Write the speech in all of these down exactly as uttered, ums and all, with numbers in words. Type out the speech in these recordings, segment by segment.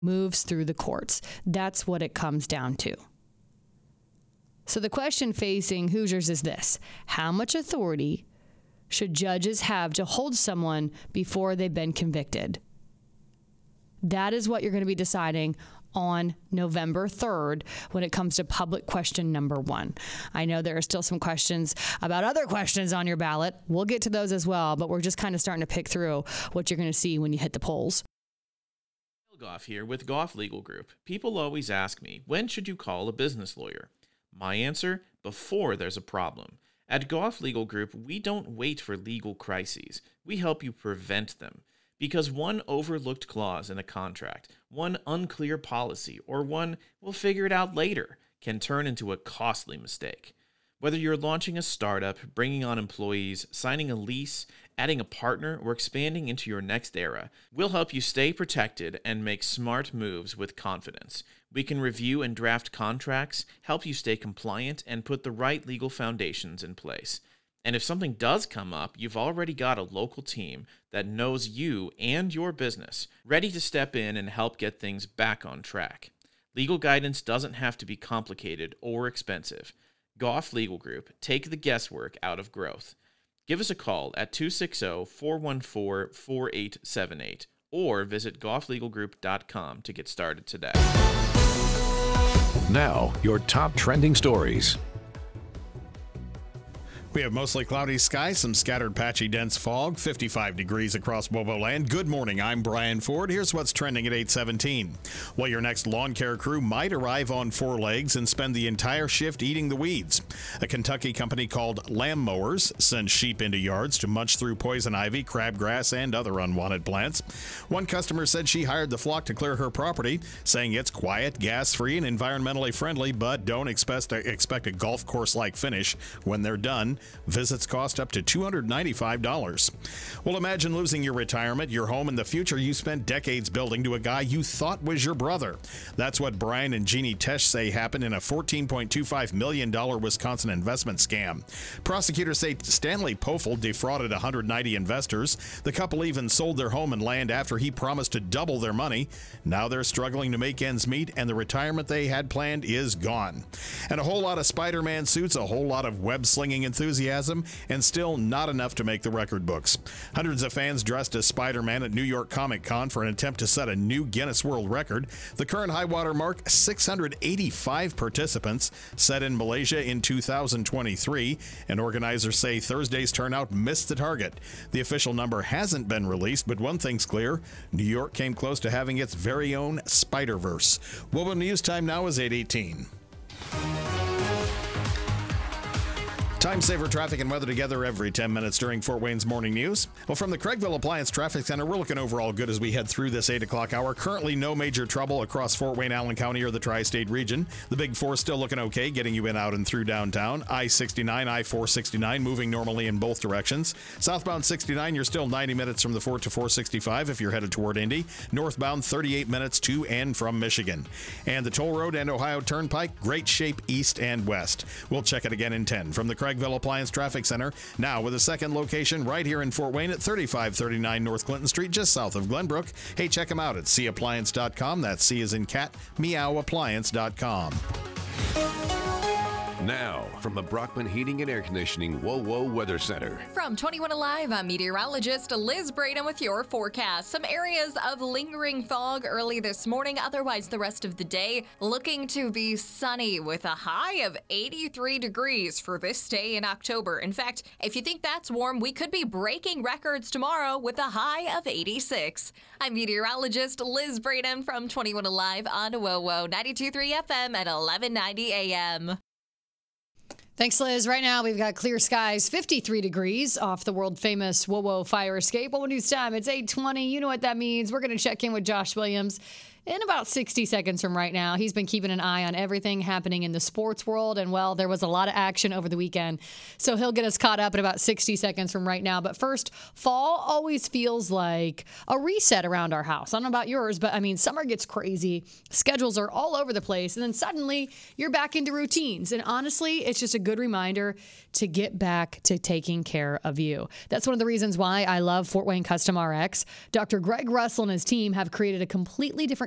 moves through the courts. That's what it comes down to. So the question facing Hoosiers is this: how much authority should judges have to hold someone before they've been convicted? That is what you're going to be deciding on November third when it comes to public question number one. I know there are still some questions about other questions on your ballot. We'll get to those as well, but we're just kind of starting to pick through what you're going to see when you hit the polls. Goff here with Goff Legal Group. People always ask me, when should you call a business lawyer? My answer, before there's a problem. At Goff Legal Group, we don't wait for legal crises. We help you prevent them. Because one overlooked clause in a contract, one unclear policy, or one we'll figure it out later can turn into a costly mistake. Whether you're launching a startup, bringing on employees, signing a lease, adding a partner, or expanding into your next era, we'll help you stay protected and make smart moves with confidence. We can review and draft contracts, help you stay compliant, and put the right legal foundations in place. And if something does come up, you've already got a local team that knows you and your business, ready to step in and help get things back on track. Legal guidance doesn't have to be complicated or expensive. Goff Legal Group, take the guesswork out of growth. Give us a call at two six zero, four one four, four eight seven eight or visit goff legal group dot com to get started today. Now, your top trending stories. We have mostly cloudy skies, some scattered patchy dense fog, fifty-five degrees across Bobo Land. Good morning, I'm Brian Ford. Here's what's trending at eight seventeen. Well, your next lawn care crew might arrive on four legs and spend the entire shift eating the weeds. A Kentucky company called Lamb Mowers sends sheep into yards to munch through poison ivy, crabgrass, and other unwanted plants. One customer said she hired the flock to clear her property, saying it's quiet, gas-free, and environmentally friendly, but don't expect, expect a golf course-like finish when they're done. Visits cost up to two hundred ninety-five dollars. Well, imagine losing your retirement, your home, and the future you spent decades building to a guy you thought was your brother. That's what Brian and Jeannie Tesh say happened in a fourteen point two five million dollars Wisconsin investment scam. Prosecutors say Stanley Pofel defrauded one hundred ninety investors. The couple even sold their home and land after he promised to double their money. Now they're struggling to make ends meet, and the retirement they had planned is gone. And a whole lot of Spider-Man suits, a whole lot of web-slinging enthusiasm, and still not enough to make the record books. Hundreds of fans dressed as Spider-Man at New York Comic Con for an attempt to set a new Guinness World Record. The current high water mark, six hundred eighty-five participants, set in Malaysia in two thousand twenty-three, and organizers say Thursday's turnout missed the target. The official number hasn't been released, but one thing's clear: New York came close to having its very own Spider-Verse. Wobo News time now is eight eighteen. Time saver traffic and weather together every ten minutes during Fort Wayne's morning news. Well, from the Craigville Appliance Traffic Center, we're looking overall good as we head through this eight o'clock hour. Currently, no major trouble across Fort Wayne, Allen County, or the tri-state region. The Big Four still looking okay, getting you in, out, and through downtown. I sixty-nine, I four sixty-nine, moving normally in both directions. Southbound sixty-nine, you're still ninety minutes from the Fort to four sixty-five if you're headed toward Indy. Northbound, thirty-eight minutes to and from Michigan. And the Toll Road and Ohio Turnpike, great shape east and west. We'll check it again in ten. From the Craigville Appliance Traffic Center, now with a second location right here in Fort Wayne at thirty-five thirty-nine North Clinton Street, just south of Glenbrook. Hey, check them out at c appliance dot com. That's C as in cat, meow appliance dot com. Now, from the Brockman Heating and Air Conditioning Whoa Whoa Weather Center. From twenty-one Alive, I'm meteorologist Liz Braden with your forecast. Some areas of lingering fog early this morning, otherwise the rest of the day looking to be sunny with a high of eighty-three degrees for this day in October. In fact, if you think that's warm, we could be breaking records tomorrow with a high of eighty-six. I'm meteorologist Liz Braden from twenty-one Alive on Whoa Whoa ninety-two point three F M at eleven ninety A M. Thanks, Liz. Right now, we've got clear skies, fifty-three degrees off the world-famous Whoa Whoa fire escape. Well, news time, it's eight twenty. You know what that means. We're going to check in with Josh Williams in about sixty seconds from right now. He's been keeping an eye on everything happening in the sports world, and, well, there was a lot of action over the weekend, so he'll get us caught up in about sixty seconds from right now. But first, fall always feels like a reset around our house. I don't know about yours, but, I mean, summer gets crazy. Schedules are all over the place, and then suddenly you're back into routines. And honestly, it's just a good reminder to get back to taking care of you. That's one of the reasons why I love Fort Wayne Custom R X. Doctor Greg Russell and his team have created a completely different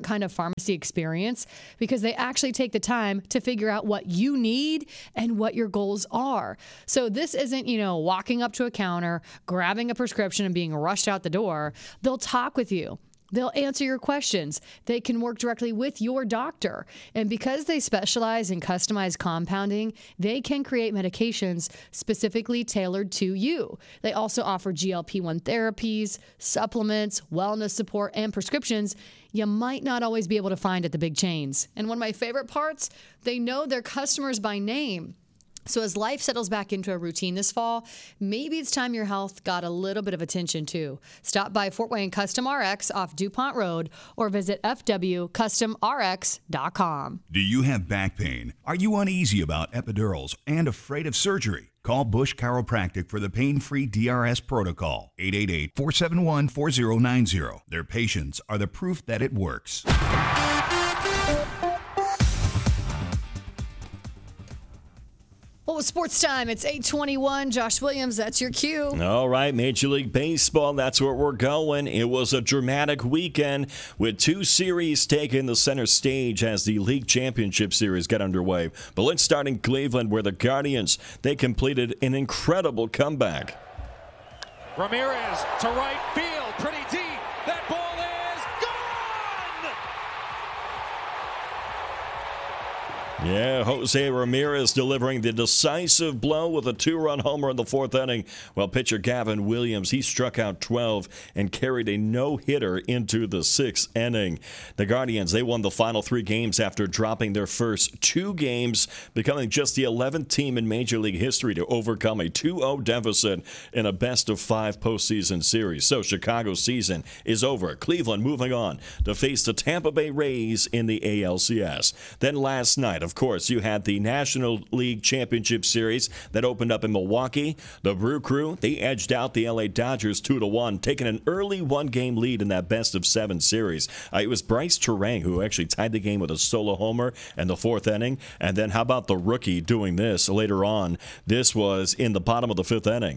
different kind of pharmacy experience because they actually take the time to figure out what you need and what your goals are. So this isn't, you know, walking up to a counter, grabbing a prescription and being rushed out the door. They'll talk with you. They'll answer your questions. They can work directly with your doctor. And because they specialize in customized compounding, they can create medications specifically tailored to you. They also offer G L P one therapies, supplements, wellness support, and prescriptions you might not always be able to find at the big chains. And one of my favorite parts, they know their customers by name. So as life settles back into a routine this fall, maybe it's time your health got a little bit of attention too. Stop by Fort Wayne Custom R X off DuPont Road or visit f w custom r x dot com. Do you have back pain? Are you uneasy about epidurals and afraid of surgery? Call Bush Chiropractic for the pain-free D R S protocol. eight eight eight, four seven one, four zero nine zero. Their patients are the proof that it works. Well, it's sports time. It's eight twenty-one. Josh Williams, that's your cue. All right, Major League Baseball, that's where we're going. It was a dramatic weekend with two series taking the center stage as the League Championship Series got underway. But let's start in Cleveland where the Guardians, they completed an incredible comeback. Ramirez to right field, pretty deep. That ball Yeah, Jose Ramirez delivering the decisive blow with a two-run homer in the fourth inning. While pitcher Gavin Williams, he struck out twelve and carried a no-hitter into the sixth inning. The Guardians, they won the final three games after dropping their first two games, becoming just the eleventh team in Major League history to overcome a two oh deficit in a best-of-five postseason series. So Chicago's season is over. Cleveland moving on to face the Tampa Bay Rays in the A L C S. Then last night, of course, you had the National League Championship Series that opened up in Milwaukee. The Brew Crew, they edged out the L A Dodgers two to one, taking an early one-game lead in that best-of-seven series. Uh, it was Bryce Terang who actually tied the game with a solo homer in the fourth inning. And then how about the rookie doing this later on? This was in the bottom of the fifth inning.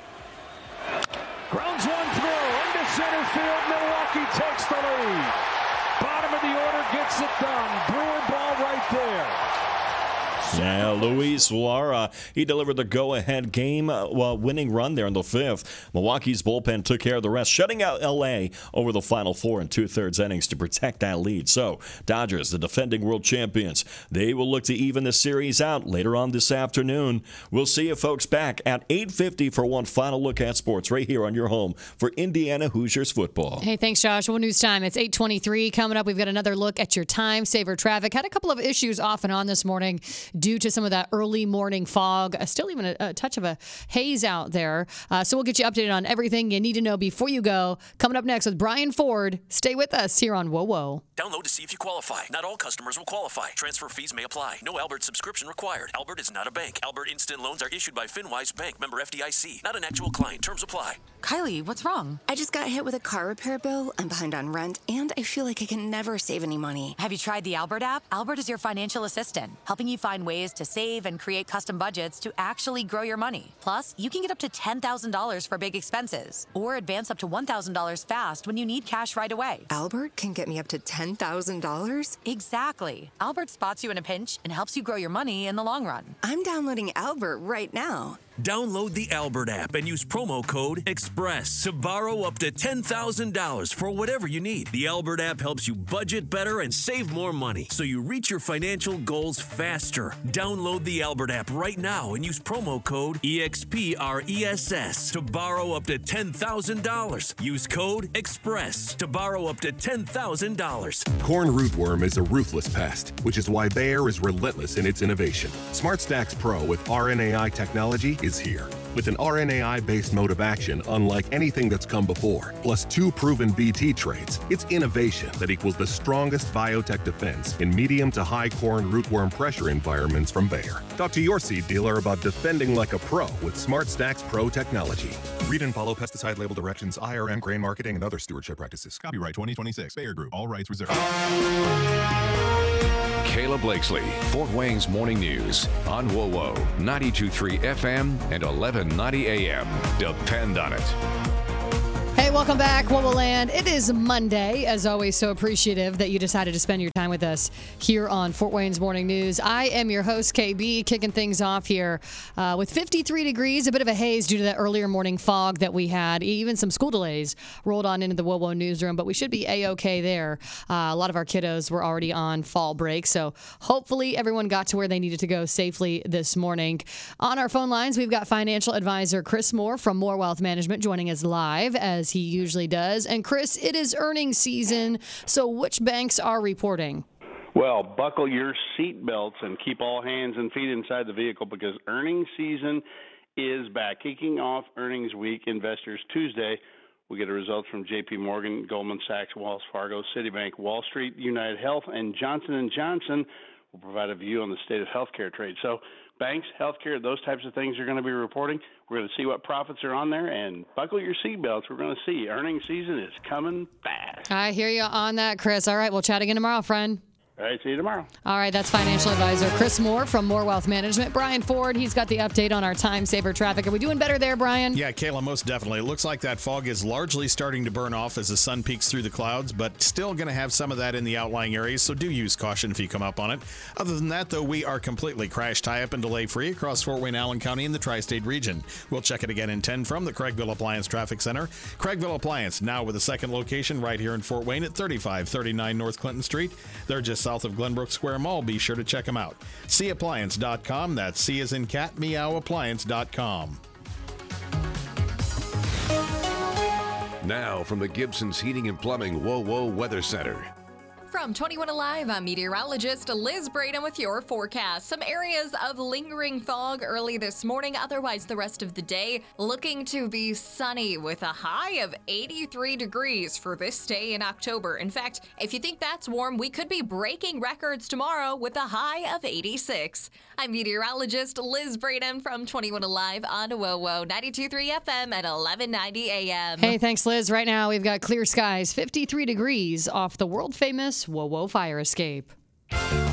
grounds one through into center field. Milwaukee takes the lead. Bottom of the order gets it done. Brewer ball right there. Yeah, Luis Lara, he delivered the go-ahead game uh, well, winning run there in the fifth. Milwaukee's bullpen took care of the rest, shutting out L A over the final four and two-thirds innings to protect that lead. So, Dodgers, the defending world champions, they will look to even the series out later on this afternoon. We'll see you folks back at eight fifty for one final look at sports right here on your home for Indiana Hoosiers football. Hey, thanks, Josh. Well, news time. It's eight twenty-three. Coming up, we've got another look at your time saver traffic. Had a couple of issues off and on this morning due to some of that early morning fog. Uh, still even a, a touch of a haze out there. Uh, so we'll get you updated on everything you need to know before you go. Coming up next with Brian Ford. Stay with us here on Whoa Whoa. Download to see if you qualify. Not all customers will qualify. Transfer fees may apply. No Albert subscription required. Albert is not a bank. Albert Instant Loans are issued by FinWise Bank, member F D I C. Not an actual client. Terms apply. Kylie, what's wrong? I just got hit with a car repair bill. I'm behind on rent, and I feel like I can never save any money. Have you tried the Albert app? Albert is your financial assistant, helping you find ways to save and create custom budgets to actually grow your money. Plus, you can get up to ten thousand dollars for big expenses, or advance up to one thousand dollars fast when you need cash right away. Albert can get me up to ten thousand dollars? Exactly. Albert spots you in a pinch and helps you grow your money in the long run. I'm downloading Albert right now. Download the Albert app and use promo code EXPRESS to borrow up to ten thousand dollars for whatever you need. The Albert app helps you budget better and save more money, so you reach your financial goals faster. Download the Albert app right now and use promo code EXPRESS to borrow up to ten thousand dollars. Use code EXPRESS to borrow up to ten thousand dollars. Corn rootworm is a ruthless pest, which is why Bayer is relentless in its innovation. SmartStax Pro with R N A I technology is here. With an R N A I-based mode of action unlike anything that's come before, plus two proven B T traits, it's innovation that equals the strongest biotech defense in medium to high corn rootworm pressure environments from Bayer. Talk to your seed dealer about defending like a pro with SmartStax Pro technology. Read and follow pesticide label directions, I R M grain marketing, and other stewardship practices. Copyright twenty twenty-six, Bayer Group. All rights reserved. Kayla Blakesley, Fort Wayne's Morning News on Whoa Whoa, ninety-two point three F M and eleven ninety A M. Depend on it. Hey, welcome back, What Will Land. It is Monday, as always, so appreciative that you decided to spend your time with us here on Fort Wayne's Morning News. I am your host, K B, kicking things off here uh, with fifty-three degrees, a bit of a haze due to that earlier morning fog that we had. Even some school delays rolled on into the W O W O newsroom, but we should be A-okay there. Uh, a lot of our kiddos were already on fall break, so hopefully everyone got to where they needed to go safely this morning. On our phone lines, we've got financial advisor Chris Moore from Moore Wealth Management joining us live, as he usually does. And Chris, it is earnings season, so which banks are reporting? Well, buckle your seatbelts and keep all hands and feet inside the vehicle because earnings season is back. Kicking off earnings week, Investors Tuesday, we get a results from J P Morgan, Goldman Sachs, Wells Fargo, Citibank, Wall Street, United Health, and Johnson and Johnson will provide a view on the state of healthcare trade. So banks, healthcare, those types of things are going to be reporting. We're going to see what profits are on there, and buckle your seatbelts. We're going to see earnings season is coming fast. I hear you on that, Chris. All right, we'll chat again tomorrow, friend. All right, see you tomorrow. All right, that's financial advisor Chris Moore from Moore Wealth Management. Brian Ford, he's got the update on our time saver traffic. Are we doing better there, Brian? Yeah, Kayla, most definitely. It looks like that fog is largely starting to burn off as the sun peeks through the clouds, but still going to have some of that in the outlying areas, so do use caution if you come up on it. Other than that, though, we are completely crash, tie-up, and delay-free across Fort Wayne, Allen County, and the tri-state region. We'll check it again in ten from the Craigville Appliance Traffic Center. Craigville Appliance, now with a second location right here in Fort Wayne at thirty-five thirty-nine North Clinton Street. They're just south of Glenbrook Square Mall. Be sure to check them out. C appliance dot com. That's C as in cat, meow appliance dot com. Now from the Gibson's Heating and Plumbing W O W O Weather Center. From twenty-one Alive, I'm meteorologist Liz Braden with your forecast. Some areas of lingering fog early this morning, otherwise the rest of the day looking to be sunny with a high of eighty-three degrees for this day in October. In fact, if you think that's warm, we could be breaking records tomorrow with a high of eighty-six. I'm meteorologist Liz Braden from twenty-one Alive on W O W O ninety-two point three F M at eleven ninety A M. Hey, thanks, Liz. Right now, we've got clear skies, fifty-three degrees off the world-famous W O W O fire escape.